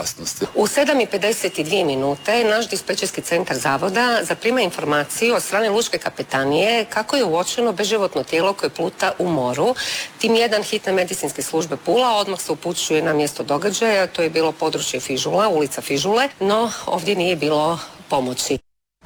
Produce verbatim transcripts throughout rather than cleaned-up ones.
opasnosti. U sedam i pedeset dvije minute naš dispečerski centar zavoda zaprima informaciju od strane lučke kapetanije kako je uočeno beživotno tijelo koje pluta u moru. Tim jedan hitne medicinske službe Pula odmah se upućuje na mjesto događaja, to je bilo područje Fižula, ulica Fižule, no ovdje nije bilo pomoći.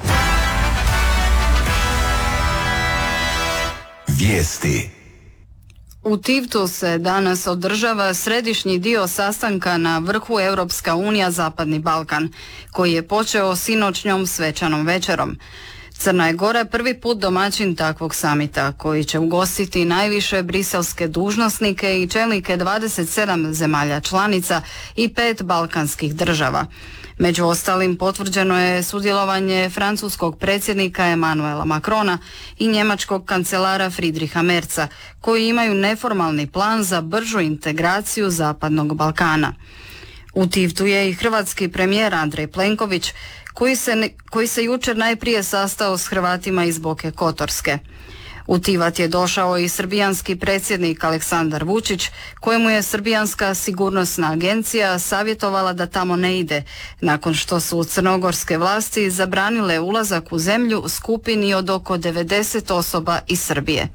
Vijesti. U Tivtu se danas održava središnji dio sastanka na vrhu Europska unija Zapadni Balkan, koji je počeo sinoćnjom svečanom večerom. Crna je Gora prvi put domaćin takvog samita, koji će ugostiti najviše briselske dužnosnike i čelnike dvadeset sedam zemalja članica i pet balkanskih država. Među ostalim potvrđeno je sudjelovanje francuskog predsjednika Emmanuela Macrona i njemačkog kancelara Friedricha Merza, koji imaju neformalni plan za bržu integraciju Zapadnog Balkana. U Tivtu je i hrvatski premijer Andrej Plenković, koji se, koji se jučer najprije sastao s Hrvatima iz Boke Kotorske. U Tivat je došao i srbijanski predsjednik Aleksandar Vučić, kojemu je srbijanska sigurnosna agencija savjetovala da tamo ne ide, nakon što su crnogorske vlasti zabranile ulazak u zemlju skupini od oko devedeset osoba iz Srbije.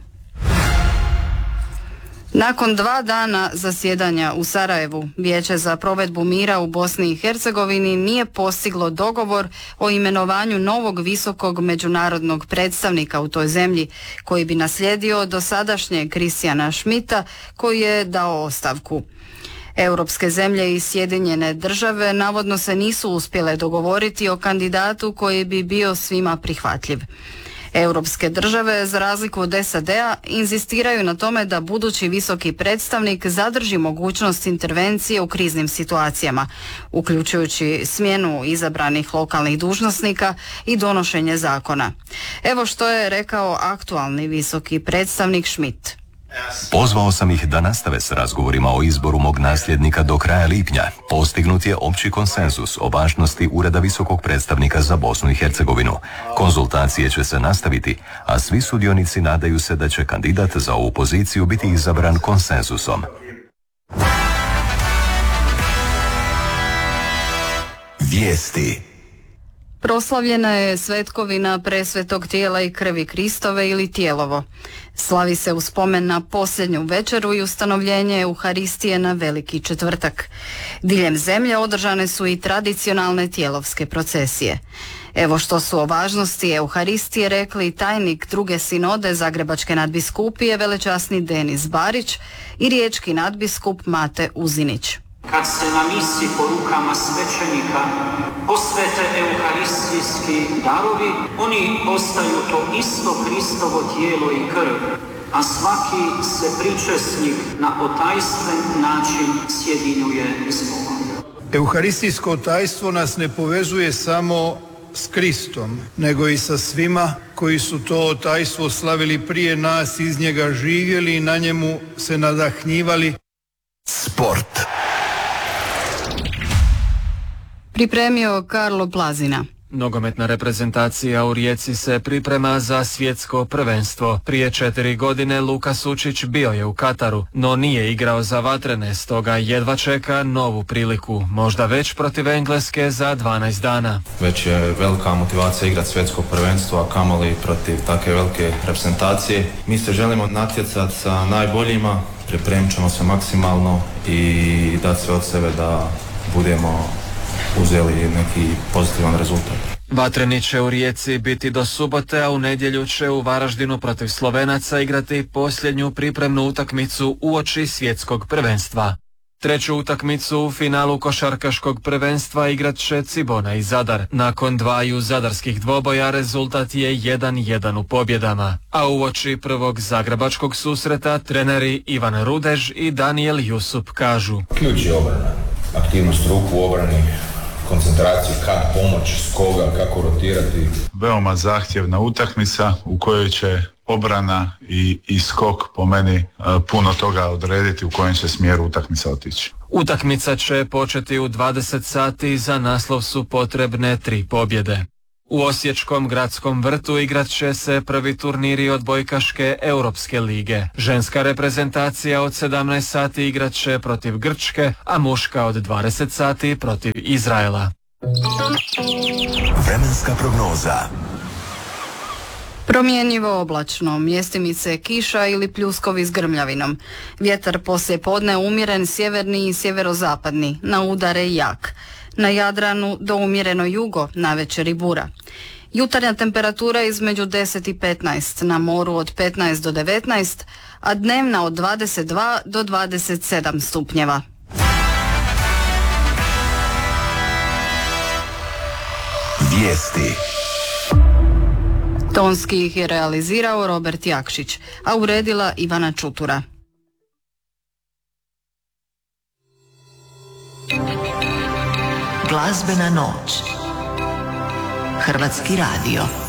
Nakon dva dana zasjedanja u Sarajevu, Vijeće za provedbu mira u Bosni i Hercegovini nije postiglo dogovor o imenovanju novog visokog međunarodnog predstavnika u toj zemlji, koji bi naslijedio dosadašnje Kristijana Schmidta, koji je dao ostavku. Europske zemlje i Sjedinjene države navodno se nisu uspjele dogovoriti o kandidatu koji bi bio svima prihvatljiv. Europske države, za razliku od S A D-a, inzistiraju na tome da budući visoki predstavnik zadrži mogućnost intervencije u kriznim situacijama, uključujući smjenu izabranih lokalnih dužnosnika i donošenje zakona. Evo što je rekao aktualni visoki predstavnik Schmidt. Pozvao sam ih da nastave s razgovorima o izboru mog nasljednika do kraja lipnja. Postignut je opći konsenzus o važnosti Ureda visokog predstavnika za Bosnu i Hercegovinu. Konzultacije će se nastaviti, a svi sudionici nadaju se da će kandidat za ovu poziciju biti izabran konsenzusom. Vijesti. Proslavljena je svetkovina presvetog tijela i krvi Kristove ili Tijelovo. Slavi se u spomen na posljednju večeru i ustanovljenje Euharistije na Veliki četvrtak. Diljem zemlje održane su i tradicionalne tijelovske procesije. Evo što su o važnosti Euharistije rekli tajnik druge sinode Zagrebačke nadbiskupije velečasni Denis Barić i riječki nadbiskup Mate Uzinić. Kad se na misi po rukama svećenika posvete euharistijski darovi, oni postaju to isto Kristovo tijelo i krv, a svaki se pričesnik na otajstven način sjedinjuje s Bogom. Euharistijsko tajstvo nas ne povezuje samo s Kristom, nego i sa svima koji su to tajstvo slavili prije nas, iz njega živjeli i na njemu se nadahnjivali. Sport. Pripremio Karlo Plazina. Nogometna reprezentacija u Rijeci se priprema za svjetsko prvenstvo. Prije četiri godine Luka Sučić bio je u Kataru, no nije igrao za vatrene, stoga jedva čeka novu priliku, možda već protiv Engleske za dvanaest dana. Već je velika motivacija igrati svjetsko prvenstvo, a kamoli protiv takve velike reprezentacije. Mi se želimo natjecati sa najboljima, pripremit ćemo se maksimalno i dati sve od sebe da budemo uzeli neki pozitivan rezultat. Vatreni će u Rijeci biti do subote, a u nedjelju će u Varaždinu protiv Slovenaca igrati posljednju pripremnu utakmicu uoči svjetskog prvenstva. Treću utakmicu u finalu košarkaškog prvenstva igrat će Cibona i Zadar. Nakon dvaju zadarskih dvoboja rezultat je jedan jedan u pobjedama. A uoči prvog zagrebačkog susreta treneri Ivan Rudež i Daniel Jusup kažu: Ključ je obrana, aktivnost ruku u obrani, koncentraciju, kad pomoć, s koga, kako rotirati. Veoma zahtjevna utakmica u kojoj će obrana i, i skok po meni puno toga odrediti u kojem će smjeru utakmica otići. Utakmica će početi u dvadeset sati, za naslov su potrebne tri pobjede. U Osječkom gradskom vrtu igrat će se prvi turniri odbojkaške Europske lige. Ženska reprezentacija od sedamnaest sati igrat će protiv Grčke, a muška od dvadeset sati protiv Izraela. Vremenska prognoza. Promjenjivo oblačno, mjestimice kiša ili pljuskovi s grmljavinom. Vjetar poslije podne umjeren sjeverni i sjeverozapadni, na udare jak. Na Jadranu do umjereno jugo, navečer i bura. Jutarnja temperatura između deset i petnaest, na moru od petnaest do devetnaest, a dnevna od dvadeset dva do dvadeset sedam stupnjeva. Vijesti. Tonski ih je realizirao Robert Jakšić, a uredila Ivana Čutura. Glazbena noć. Hrvatski radio.